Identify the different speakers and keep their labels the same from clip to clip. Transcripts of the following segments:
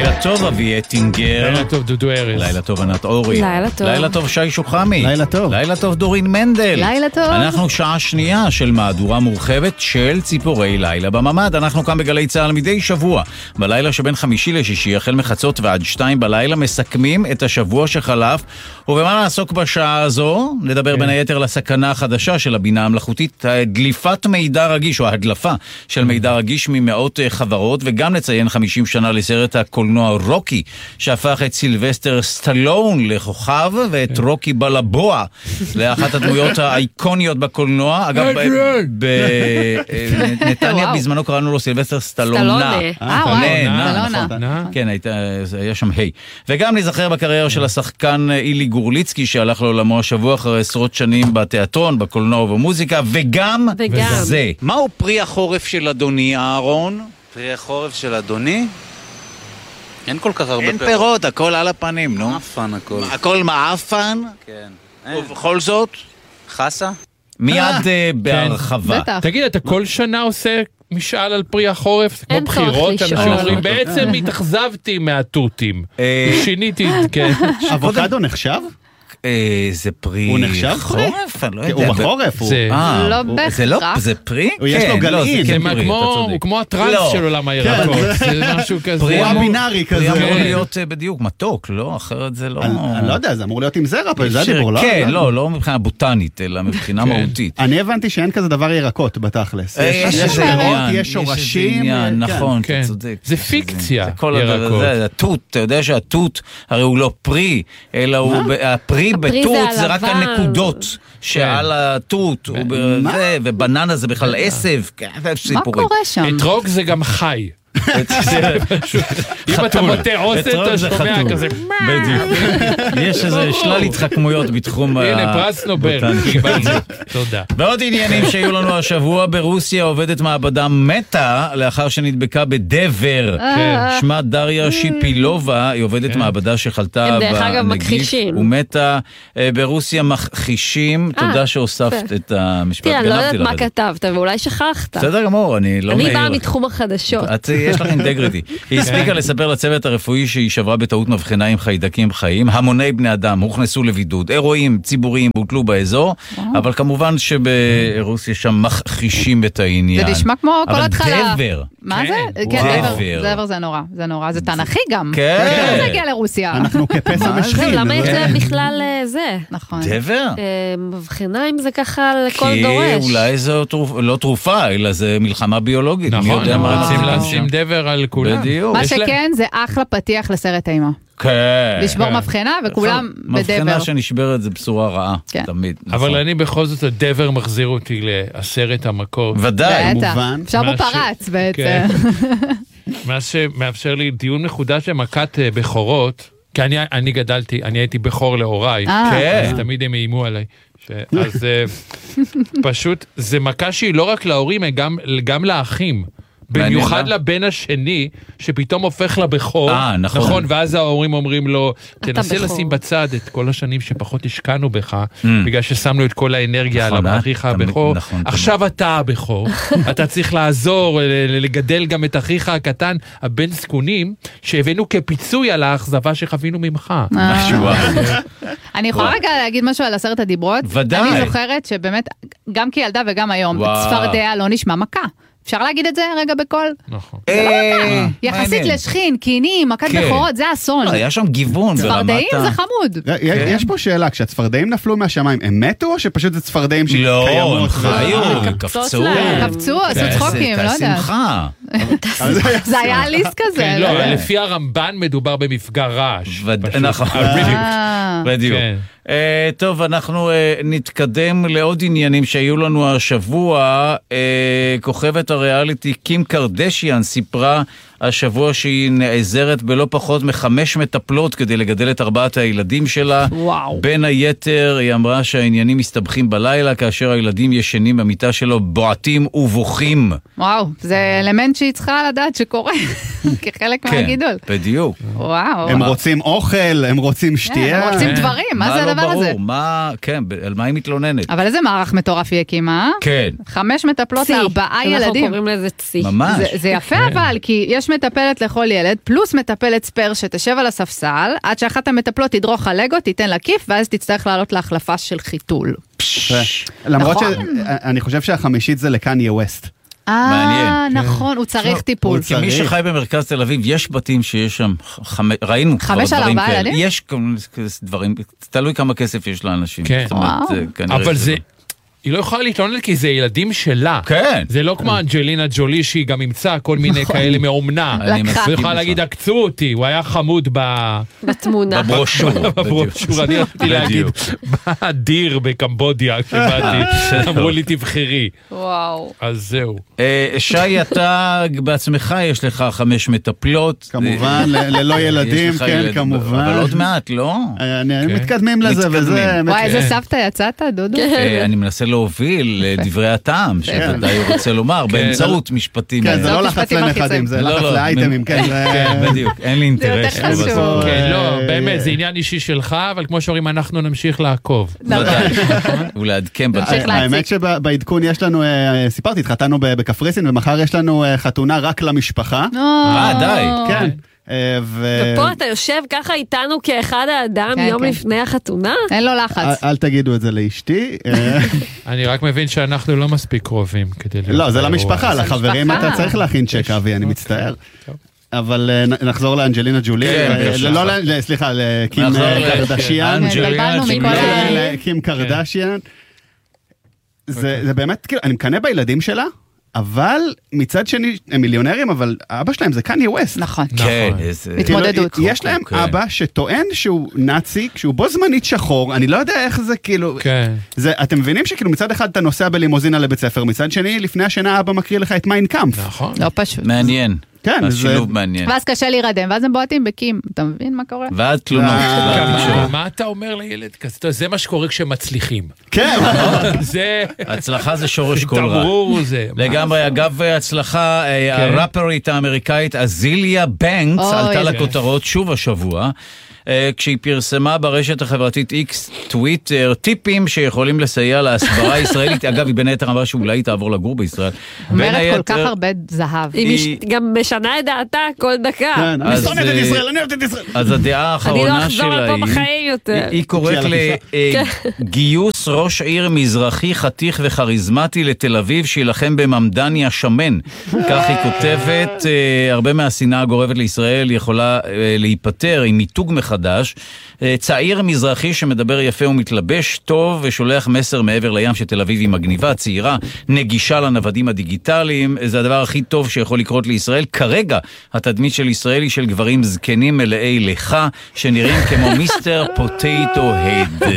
Speaker 1: לילה טוב אבי אטינגר.
Speaker 2: לילה טוב דודו ארז.
Speaker 1: לילה טוב ענת אורי.
Speaker 3: לילה טוב.
Speaker 1: לילה טוב שי שוחמי.
Speaker 4: לילה טוב.
Speaker 1: לילה טוב דורין מנדל.
Speaker 3: לילה טוב.
Speaker 1: אנחנו שעה שנייה של מהדורה מורחבת של ציפורי לילה בממד. אנחנו כאן בגלי צהל מדי שבוע. בלילה שבין חמישי לשישי, החל מחצות ועד 2 בלילה, מסכמים את השבוע שחלף. ובמה נעסוק בשעה הזו? נדבר בין היתר לסכנה החדשה של הבינה המלאכותית, דליפת מידע רגיש, או הדלפה של מידע רגיש ממאות חברות, וגם נציין 50 שנה לסרט הקולנוע רוקי, שהפך את סילבסטר סטלון לכוכב, ואת רוקי בלבוע לאחת הדמויות האיקוניות בקולנוע. אגב, בנתניה בזמנו קראנו לו סילבסטר סטלונה. כן, היה שם היי. וגם נזכר בקריירה של השחקן אילי גורליצקי, שהלך לעולמו השבוע אחרי עשרות שנים בתיאטרון, בקולנוע ובמוזיקה, וגם זה. מהו פרי החורף של אדוני אהרון?
Speaker 5: פרי החורף של אדוני? אין כל כך הרבה פירות.
Speaker 1: אין פירות, הכל על הפנים, נו.
Speaker 5: מעפן הכל.
Speaker 1: הכל מעפן?
Speaker 5: כן.
Speaker 1: ובכל זאת?
Speaker 5: חסה?
Speaker 1: מיד בהרחבה.
Speaker 2: תגיד, אתה כל שנה עושה משאל על פרי החורף? זה כמו בחירות, אנשים אומרים, בעצם התאכזבתי מהתותים. שיניתי, כן.
Speaker 4: אבוקדו נחשב?
Speaker 1: זה פרי...
Speaker 4: הוא נחשב
Speaker 1: חורף? אני לא יודע.
Speaker 4: הוא בחורף?
Speaker 3: לא בהכרח.
Speaker 1: זה פרי?
Speaker 4: יש לו גלעין.
Speaker 2: הוא כמו הטרנס של עולם הירקות. זה משהו כזה.
Speaker 4: הוא הבינארי כזה.
Speaker 1: פרי אמור להיות בדיוק מתוק, לא? אחרת זה לא...
Speaker 4: אני לא יודע, זה אמור להיות עם זרע, זה הדיבור, לא?
Speaker 1: כן, לא מבחינה בוטנית, אלא מבחינה מהותית.
Speaker 4: אני הבנתי שאין כזה דבר ירקות בתכלס. יש פירות, יש שורשים.
Speaker 1: נכון, אתה צודק.
Speaker 2: זה פיקציה,
Speaker 1: ירקות. התות, אתה יודע שהתות הרי הוא לא פרי, אלא הוא הפרי בתות זה רק הנקודות שעל התות, ובננה זה בכלל עשב.
Speaker 3: מה קורה שם?
Speaker 2: אתרוג זה גם חי. אם אתה מוטה עושה, אתה שומע כזה.
Speaker 1: בדיוק. יש איזה שלל התחכמויות בתחום...
Speaker 2: הנה, פרס נובל. תודה.
Speaker 1: ועוד עניינים שהיו לנו השבוע, ברוסיה עובדת מעבדה מתה לאחר שנדבקה בדבר. שמה דריה שיפילובה, היא עובדת מעבדה שחלתה בנגיף ומתה. ברוסיה מכחישים. תודה שהוספת את המשפט.
Speaker 3: תראה, אני לא יודעת מה כתבת, ואולי שכחת.
Speaker 1: בסדר גמור, אני לא מעיר.
Speaker 3: אני באה מתחום החדשות.
Speaker 1: יש לך אינטגריטי. היא הספיקה לספר לצוות הרפואי שהיא שברה בטעות מבחנה עם חיידקים חיים. המוני בני אדם הוכנסו לבידוד. אירועים ציבוריים בוטלו באזור, אבל כמובן שברוסיה שם מכחישים את העניין.
Speaker 3: זה נשמע כמו כל התחלה.
Speaker 1: אבל דבר.
Speaker 3: מה זה? דבר זה נורא. זה נורא. זה תנכי גם.
Speaker 1: כן.
Speaker 3: זה הגיע לרוסיה.
Speaker 4: אנחנו כפסע משחין.
Speaker 3: למה יש זה בכלל זה? נכון.
Speaker 1: דבר?
Speaker 3: מבחינה אם זה ככה לכל דורש.
Speaker 1: כי אולי זה לא תרופה, אלא זה מלחמה ביולוגית.
Speaker 2: נכון, הם רוצים לשים דבר על כולם.
Speaker 1: בדיוק.
Speaker 3: מה שכן, זה אחלה פתיח לסרט אימה.
Speaker 1: כן.
Speaker 3: לשבור מבחנה וכולם בדבר.
Speaker 1: מבחנה שנשברת זה בשורה רעה, תמיד.
Speaker 2: אבל אני בכל זאת, הדבר מחזיר אותי לעשרת המקור.
Speaker 1: ודאי.
Speaker 4: מובן.
Speaker 3: עכשיו הוא פרץ בעצם.
Speaker 2: מה שמאפשר לי דיון מחודש למכת בכורות, כי אני גדלתי, אני הייתי בכור להוריי, אז תמיד הם איימו עליי. אז פשוט, זה מכה שהיא לא רק להורים, גם לאחים. במיוחד לבן השני, שפתאום הופך לבכור, נכון, ואז ההורים אומרים לו, תנסה לשים בצד את כל השנים שפחות השקענו בך, בגלל ששמנו את כל האנרגיה על אחיך הבכור, עכשיו אתה הבכור, אתה צריך לעזור, לגדל גם את אחיך הקטן, הבן זקונים, שהבאנו כפיצוי על האכזבה שחווינו ממך.
Speaker 3: אני יכולה רגע להגיד משהו על 10 הדיברות?
Speaker 1: ודאי.
Speaker 3: אני זוכרת שבאמת, גם כילדה וגם היום, צפרדע לא נשמע מכה. אפשר להגיד את זה רגע בקול?
Speaker 2: נכון.
Speaker 3: יחסית לשכין, קינים, מכת בכורות, זה אסון.
Speaker 1: היה שם גיוון.
Speaker 3: צפרדעים זה חמוד.
Speaker 4: יש פה שאלה, כשהצפרדעים נפלו מהשמיים, הם מתו או שפשוט זה צפרדעים שקיימות?
Speaker 1: לא, הם חיו,
Speaker 3: קפצו, עשו צחוקים, לא יודעת.
Speaker 1: שמחה.
Speaker 3: זה היה ליס כזה.
Speaker 2: לא, לפי הרמב"ן מדובר במפגע רעש.
Speaker 1: נכון, בדיוק. טוב, אנחנו נתקדם לעוד עניינים שהיו לנו השבוע. כוכבת הריאליטי קים קרדשיאן סיפרה השבוע שהיא נעזרת בלא פחות מ5 מטפלות כדי לגדל את 4 הילדים שלה.
Speaker 3: וואו.
Speaker 1: בין היתר היא אמרה שהעניינים מסתבכים בלילה כאשר הילדים ישנים במיטה שלו בועטים ובוכים.
Speaker 3: וואו, זה אלמנט שהיא צריכה לדעת שקורה כחלק מהגידול.
Speaker 1: כן, בדיוק.
Speaker 3: וואו.
Speaker 4: הם רוצים אוכל, הם רוצים שתייה.
Speaker 3: הם רוצים דברים, מה זה הדבר הזה?
Speaker 1: כן, על מה היא מתלוננת?
Speaker 3: אבל איזה מערך מטורף היא הקימה?
Speaker 1: כן.
Speaker 3: 5 מטפלות ל4 ילדים.
Speaker 6: אנחנו קוראים לזה צי.
Speaker 1: ממש.
Speaker 3: זה יפה אבל, כי יש יש מטפלת לכל ילד, פלוס מטפלת ספר שתשב על הספסל, עד שאחת המטפלות תדרוך על לגו, תיתן לה כיף, ואז תצטרך לעלות להחלפה של חיתול.
Speaker 4: למרות שאני חושב שהחמישית זה לקניה ווסט.
Speaker 3: נכון, הוא צריך טיפול.
Speaker 1: כי מי שחי במרכז תל אביב, יש בתים שיש שם, ראינו כבר דברים כאלה. יש דברים, תלוי כמה כסף יש לאנשים.
Speaker 2: כן, אבל זה... היא לא יכולה להתלונן כי זה ילדים שלה.
Speaker 1: כן.
Speaker 2: זה לא כמו אנג'לינה ג'ולי שהיא גם ימצא כל מיני כאלה מאומנה. זה יכולה להגיד, עקצו אותי, הוא היה חמוד
Speaker 3: בתמונה.
Speaker 1: בברושור.
Speaker 2: בברושור, אני רציתי להגיד, באדיר בקמבודיה, כשבאתי, אמרו לי תבחרי.
Speaker 3: וואו.
Speaker 2: אז זהו.
Speaker 1: שי, אתה בעצמך יש לך 5 מטפלות.
Speaker 4: כמובן, ללא ילדים, כן, כמובן.
Speaker 1: אבל עוד מעט, לא?
Speaker 4: מתקדמים לזה וזה.
Speaker 3: וואי, איזה סבתא יצאת, דודו?
Speaker 1: אני מנסה להוביל דברי הטעם, שוודאי הוא רוצה לומר, באמצעות משפטים.
Speaker 4: כן, זה לא לחץ לנכדים, זה לחץ לאייטמים, כן.
Speaker 1: כן, בדיוק, אין לי אינטרס.
Speaker 2: כן, לא, באמת, זה עניין אישי שלך, אבל כמו שאומרים, אנחנו נמשיך לעקוב.
Speaker 1: ודאי, ולעדכן בטח.
Speaker 4: האמת שבעדכון יש לנו, סיפרתי, התחתנו בקפריסין, ומחר יש לנו חתונה רק למשפחה.
Speaker 1: די.
Speaker 4: כן.
Speaker 6: ופה אתה יושב ככה איתנו כאחד האדם יום לפני החתונה?
Speaker 3: אין לו לחץ.
Speaker 4: אל תגידו את זה לאשתי.
Speaker 2: אני רק מבין שאנחנו לא מספיק קרובים כדי...
Speaker 4: לא, זה למשפחה, לחברים אתה צריך להכין צ'ק אבי, אני מצטער. אבל נחזור לאנג'לינה ג'ולי, סליחה, לקים קרדשיאן. קים קרדשיאן. זה באמת, אני מקנה בילדים שלה, אבל מצד שני, הם מיליונרים, אבל אבא שלהם זה קניה ווסט.
Speaker 3: נכון.
Speaker 1: כן.
Speaker 3: התמודדות.
Speaker 4: יש להם אבא שטוען שהוא נאצי, כשהוא בו זמנית שחור, אני לא יודע איך זה כאילו...
Speaker 2: כן.
Speaker 4: אתם מבינים שכאילו מצד אחד אתה נוסע בלימוזינה לבית ספר, מצד שני, לפני השנה אבא מקריא לך את מיין קאמפ.
Speaker 2: נכון.
Speaker 3: לא פשוט.
Speaker 1: מעניין.
Speaker 4: כן,
Speaker 1: השילוב מעניין.
Speaker 3: ואז קשה להירדם, ואז הם בועטים בקים. אתה מבין מה קורה?
Speaker 1: ועד תלונות.
Speaker 2: מה אתה אומר לילד כזה? זה מה שקורה כשמצליחים.
Speaker 4: כן.
Speaker 1: הצלחה זה שורש כל רע.
Speaker 2: תברור זה.
Speaker 1: לגמרי, אגב הצלחה, הראפרית האמריקאית אזיליה בנקס עלתה לכותרות שוב השבוע. כשהיא פרסמה ברשת החברתית X טוויטר טיפים שיכולים לסייע להסברה הישראלית. אגב, היא בין היתר אמרה שאולי היא תעבור לגור בישראל.
Speaker 3: אומרת כל כך הרבה זהב.
Speaker 6: היא גם משנה את דעתה כל דקה.
Speaker 4: אני שונאת את ישראל, אני אוהבת את ישראל.
Speaker 1: אז הדעה האחרונה שלה היא קוראת לגיוס ראש עיר מזרחי חתיך וכריזמטי לתל אביב שילחם בממדניה שמן. כך היא כותבת, הרבה מהשנאה הגורבת לישראל יכולה להיפטר עם מיתוג מחדש. צעיר מזרחי שמדבר יפה ומתלבש טוב ושולח מסר מעבר לים שתל אביב היא מגניבה, צעירה, נגישה לנוודים הדיגיטליים. זה הדבר הכי טוב שיכול לקרות לישראל. כרגע התדמית של ישראל היא של גברים זקנים מלאי לך שנראים כמו מיסטר פוטטו הד.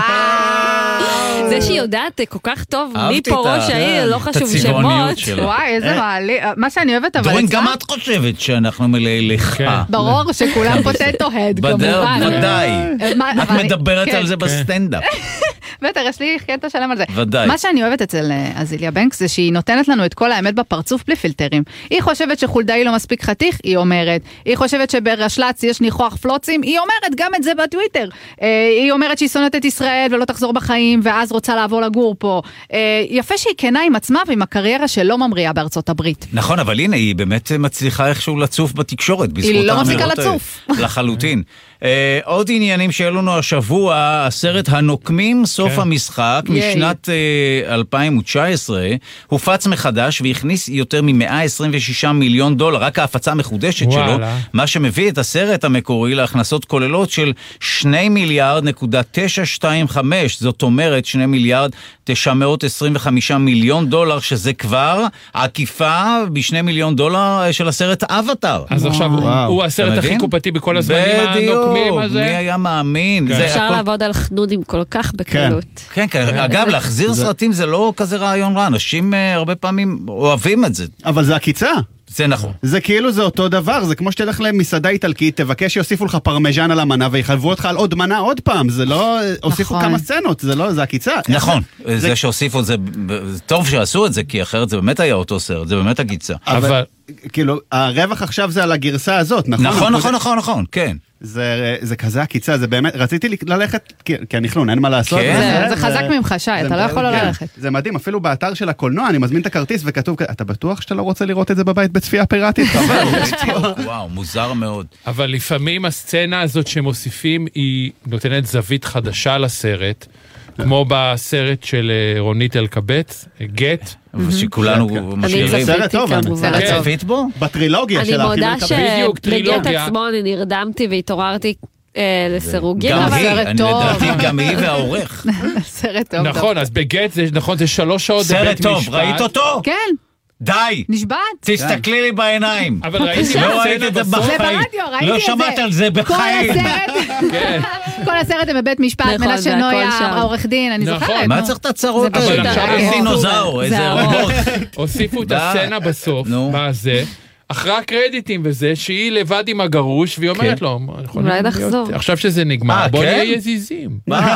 Speaker 6: זה שהיא יודעת כל כך טוב מי פה ראש העיר, לא חשוב שמות.
Speaker 3: וואי, איזה מעלי. מה שאני אוהבת, אבל...
Speaker 1: דורין, גם את חושבת שאנחנו מלאי לך.
Speaker 3: ברור שכולם פוטטו הד, כמובן.
Speaker 1: ודאי. את מדברת על זה בסטנדאפ.
Speaker 3: בטח, יש לי קטע שלם על זה.
Speaker 1: ודאי.
Speaker 3: מה שאני אוהבת אצל אזיליה בנקס זה שהיא נותנת לנו את כל האמת בפרצוף בלי פילטרים. היא חושבת שחולדאי לא מספיק חתיך, היא אומרת. היא חושבת שברשל"צ יש ניחוח פלוצים, היא אומרת גם את זה בטוויטר. היא אומרת שהיא שונאת את ישראל ולא תחזור בחיים, ואז רוצה לעבור לגור פה. יפה שהיא כנה עם עצמה ועם הקריירה שלא ממריאה בארצות הברית.
Speaker 1: נכון, אבל הנה, היא באמת מצליחה איכשהו לצוף בתקשורת.
Speaker 3: היא לא מפסיקה לצוף.
Speaker 1: לחלוטין. עוד עניינים שהיו לנו השבוע, הסרט הנוקמים, סוף המשחק, משנת 2019, הופץ מחדש והכניס יותר מ$126 מיליון, רק ההפצה המחודשת שלו, מה שמביא את הסרט המקורי להכנסות כוללות של 2.925 מיליארד, זאת אומרת 2.925 מיליון, שזה כבר עקיפה ב$2 מיליון של הסרט אבטר.
Speaker 2: אז עכשיו הוא הסרט הכי קופתי בכל הזמנים הנוקמים הזה.
Speaker 1: מי היה מאמין?
Speaker 6: אפשר לעבוד על חנונים כל כך בקלות.
Speaker 1: כן, אגב, להחזיר סרטים זה לא כזה רעיון רע, אנשים הרבה פעמים אוהבים את זה.
Speaker 4: אבל זה הקיצה.
Speaker 1: זה נכון.
Speaker 4: זה כאילו זה אותו דבר, זה כמו שתלך למסעדה איטלקית, תבקש שיוסיפו לך פרמיז'ן על המנה ויחייבו אותך על עוד מנה עוד פעם, זה לא, הוסיפו כמה סצנות, זה לא, זה הקיצה.
Speaker 1: נכון, זה שהוסיפו את זה, טוב שעשו את זה, כי אחרת זה באמת היה אותו סרט, זה באמת הקיצה.
Speaker 4: אבל כאילו, הרווח עכשיו זה על הגרסה הזאת, נכון?
Speaker 1: נכון, כן.
Speaker 4: זה כזה הקיצה, זה באמת, רציתי ללכת, כי הנכלון, אין מה לעשות.
Speaker 3: זה חזק ממך, שי, אתה לא יכול לא ללכת.
Speaker 4: זה מדהים, אפילו באתר של הקולנוע, אני מזמין את הכרטיס וכתוב, אתה בטוח שאתה לא רוצה לראות את זה בבית בצפייה פיראטית?
Speaker 1: וואו, מוזר מאוד.
Speaker 2: אבל לפעמים הסצנה הזאת שמוסיפים, היא נותנת זווית חדשה לסרט, כמו בסרט של רונית אלקבץ, גט.
Speaker 1: ושכולנו משאירים.
Speaker 4: סרט טוב,
Speaker 1: צפית בו?
Speaker 4: בטרילוגיה של
Speaker 6: האחים אלקבץ. אני מודה שבגט עצמו אני נרדמתי והתעוררתי לסירוגין.
Speaker 1: גם היא, לדעתי גם היא והעורך.
Speaker 3: סרט טוב.
Speaker 2: נכון, אז בגט זה 3 שעות בבית משפט.
Speaker 1: סרט טוב, ראית אותו?
Speaker 3: כן.
Speaker 1: די!
Speaker 3: נשבעת?
Speaker 1: תסתכלי לי בעיניים.
Speaker 2: אבל ראיתי
Speaker 1: לא ראית את זה בחיים. לא שמעת על זה בחיים.
Speaker 3: כל הסרט הם בבית משפט, מנשה נויה, העורך דין, אני זוכרת.
Speaker 1: מה צריך את הצרות האלה? איזה דינוזאור, איזה רובוט.
Speaker 2: הוסיפו את הסצנה בסוף, מה זה? אחרי הקרדיטים וזה, שהיא לבד עם הגרוש, והיא אומרת לו,
Speaker 6: אולי נחזור.
Speaker 2: עכשיו שזה נגמר, בוא נהיה יזיזים.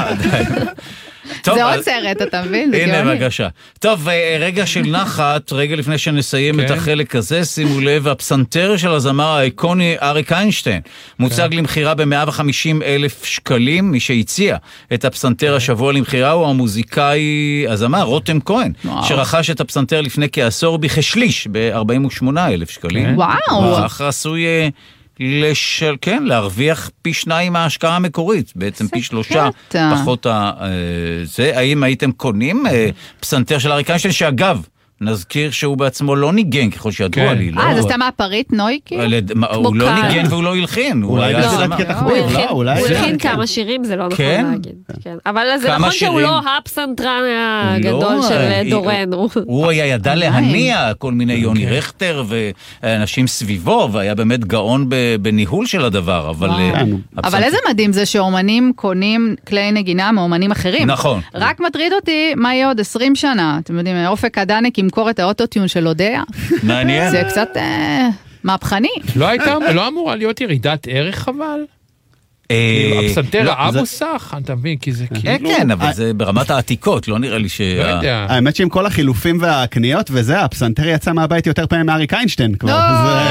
Speaker 3: זה עוד סרט, אתה מבין?
Speaker 1: הנה בבקשה. טוב, רגע של נחת, רגע לפני שנסיים את החלק הזה, שימו לב, הפסנתר של הזמר האיקוני אריק איינשטיין, מוצג למחירה ב-150,000 שקלים, מי שהציע את הפסנתר השבוע למחירה הוא המוזיקאי, הזמר רותם כהן, שרכש את הפסנתר לפני כעשור בכשליש, ב-48,000 שקלים.
Speaker 3: וואו.
Speaker 1: וכך עשוי כן, להרוויח פי 2 מההשקעה המקורית, בעצם פי 3 פחות זה. האם הייתם קונים פסנתר של אריק איינשטיין, שאגב, נזכיר שהוא בעצמו לא ניגן ככל שידוע לי.
Speaker 3: זה סתם הפריט נוי?
Speaker 1: הוא לא ניגן והוא לא ילחין.
Speaker 3: הוא
Speaker 6: הלחין כמה שירים, זה לא נכון להגיד. אבל זה נכון שהוא לא הפסנתרן הגדול של דורנו.
Speaker 1: הוא היה ידע להניע כל מיני יוני רכטר ואנשים סביבו, והיה באמת גאון בניהול של הדבר.
Speaker 3: אבל איזה מדהים זה שאומנים קונים כלי נגינה מאומנים אחרים.
Speaker 1: נכון.
Speaker 3: רק מטריד אותי מה יהיה עוד 20 שנה. אתם יודעים, אופק הדניק ימכור את האוטוטיון של אודיה.
Speaker 1: מעניין.
Speaker 3: זה קצת מהפכני.
Speaker 2: לא אמורה להיות ירידת ערך אבל? הפסנתר האבו סך, אתה מבין, כי זה כאילו...
Speaker 1: כן, אבל זה ברמת העתיקות, לא נראה לי ש...
Speaker 4: האמת שעם כל החילופים והקניות וזה, הפסנתר יצא מהבית יותר פעמים מאריק איינשטיין כבר.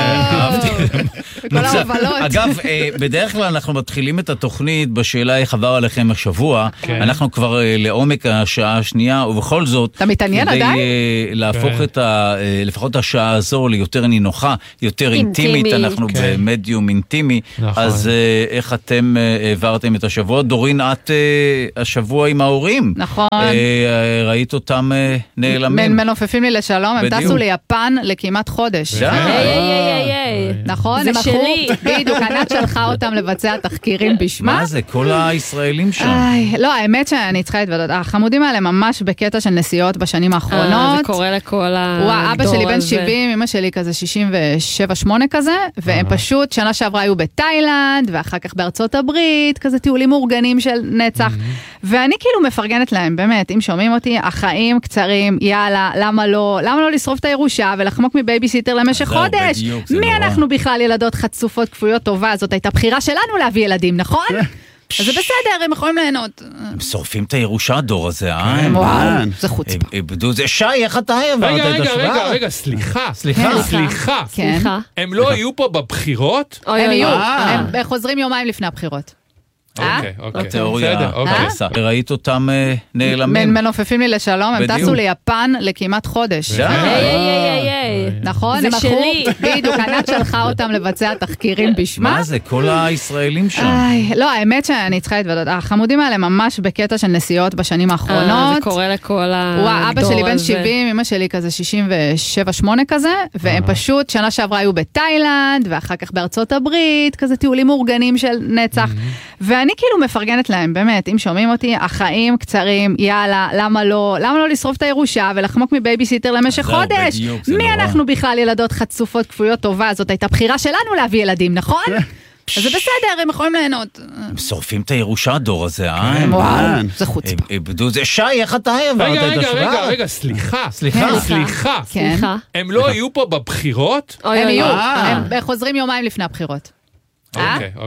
Speaker 3: כל ההובלות.
Speaker 1: אגב, בדרך כלל אנחנו מתחילים את התוכנית בשאלה איך עבר עליכם השבוע, אנחנו כבר לעומק השעה השנייה, ובכל זאת...
Speaker 3: אתה מתעניין עדיין?
Speaker 1: כדי להפוך לפחות השעה הזו ליותר נינוחה, יותר אינטימית, אנחנו במדיום אינטימי, אז איך אתם העברתם את השבוע? דורין, את השבוע עם ההורים.
Speaker 3: נכון.
Speaker 1: ראית אותם נעלמים.
Speaker 3: מנופפים לי לשלום, הם טסו ליפן לכמעט חודש. נכון,
Speaker 6: זה שלי.
Speaker 3: בדיוק, ענת שלחה אותם לבצע תחקירים בשמה.
Speaker 1: מה זה? כל הישראלים שם.
Speaker 3: לא, האמת שאני צריכה להתוודות. החמודים האלה ממש בקטע של נסיעות בשנים האחרונות.
Speaker 6: זה קורה לכל הדור הזה.
Speaker 3: אבא שלי בן 70, אמא שלי כזה 67-8 כזה, והם פשוט שנה שעברה היו בתאילנד, ואחר כך בארצות הברית, כזה טיולים מאורגנים של נצח. ואני כאילו מפרגנת להם, באמת, אם שומעים אותי, החיים קצרים, יאללה, למה לא לשרוף את הירושה ולחמוק מבייביסיטר למשך חודש? מי אנחנו בכלל ילדות חצופות כפויות טובה? זאת הייתה בחירה שלנו להביא ילדים, נכון? אז זה בסדר, הם יכולים ליהנות.
Speaker 1: הם שורפים את הירושה הדור הזה,
Speaker 3: וואו, זה חוצפה.
Speaker 1: איבדו זה. שי, איך אתה העברת את השבוע?
Speaker 2: רגע, סליחה. הם לא היו פה בבחירות?
Speaker 3: הם יהיו, הם חוזרים יומיים לפני הבחירות.
Speaker 2: אוקיי.
Speaker 1: תיאוריה. ראית אותם נעלמים.
Speaker 3: מנופפים לי לשלום, הם טסו ליפן לכמעט חודש. נכון,
Speaker 6: זה שלי.
Speaker 3: בדיוק, ענת שלחה אותם לבצע תחקירים בשמה.
Speaker 1: מה זה? כל הישראלים שם.
Speaker 3: לא, האמת שאני צריכה להתוודות. החמודים האלה ממש בקטע של נסיעות בשנים האחרונות.
Speaker 6: זה קורה לכל הדור הזה.
Speaker 3: אבא שלי בן 70, אמא שלי כזה 67-8 כזה, והם פשוט שנה שעברה היו בתאילנד, ואחר כך בארצות הברית, כזה טיולים מאורגנים של נצח. ואני כאילו מפרגנת להם, באמת, אם שומעים אותי, החיים קצרים, יאללה, למה לא לשרוף את הירושה ולחמוק מבייביסיטר למשך חודש? מי אנחנו בכלל ילדות חצופות כפויות טובה? זאת הייתה בחירה שלנו להביא ילדים, נכון? אז זה בסדר, הם יכולים ליהנות.
Speaker 1: הם שורפים את הירושה הדור הזה,
Speaker 3: וואו, זה חוצפה.
Speaker 1: איבדו זה. שי, איך אתה העברת את השבוע?
Speaker 2: רגע, סליחה. הם לא היו פה בבחירות?
Speaker 3: הם יהיו, הם חוזרים יומיים לפני הבחירות.
Speaker 2: אוקיי.